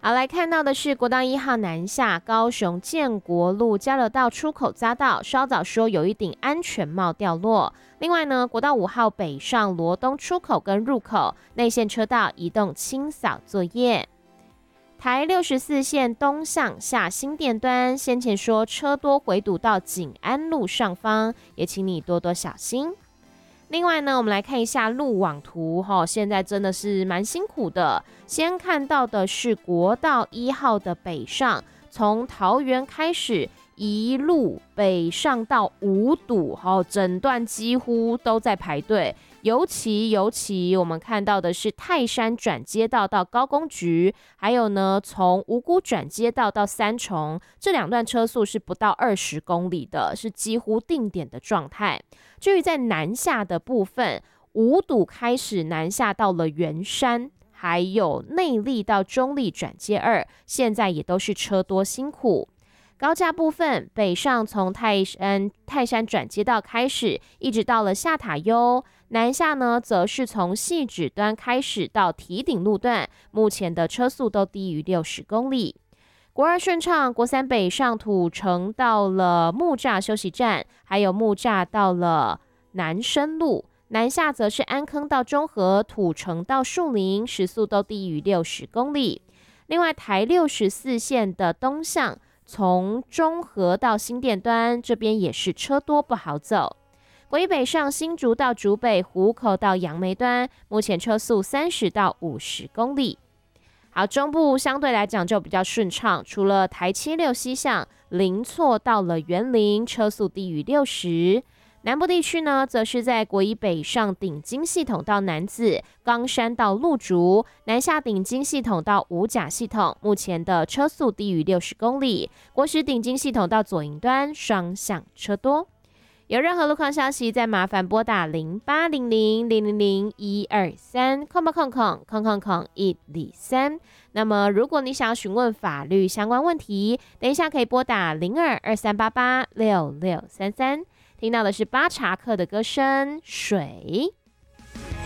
好，来看到的是国道1号南下高雄建国路交流道出口匝道，稍早说有一顶安全帽掉落。另外呢，国道5号北上罗东出口跟入口内线车道移动清扫作业。台64线东向下新店端，先前说车多回堵到景安路上方，也请你多多小心。另外呢，我们来看一下路网图现在真的是蛮辛苦的。先看到的是国道1号的北上，从桃园开始一路北上到五堵，整段几乎都在排队。尤其我们看到的是泰山转接道到高工局，还有呢从五股转接道到三重，这两段车速是不到20公里的，是几乎定点的状态。至于在南下的部分，五堵开始南下到了圆山，还有内坜到中坜转接2，现在也都是车多辛苦。高架部分，北上从泰山转接道开始，一直到了下塔悠；南下呢，则是从汐止端开始到堤顶路段，目前的车速都低于60公里。国2顺畅，国3北上土城到了木栅休息站，还有木栅到了南深路；南下则是安坑到中和、土城到树林，时速都低于60公里。另外，台64线的东向，从中和到新店端，这边也是车多不好走。国1北上新竹到竹北、湖口到杨梅端，目前车速30到50公里。好，中部相对来讲就比较顺畅，除了台76西向林错到了园林，车速低于60。南部地区呢，则是在国1北上顶金系统到楠梓、冈山到鹿竹，南下顶金系统到五甲系统，目前的车速低于60公里。国10顶金系统到左营端，双向车多。有任何路况消息，再麻烦拨打0800000123，123。那么，如果你想要询问法律相关问题，等一下可以拨打0223886633。听到的是巴查克的歌声《水》。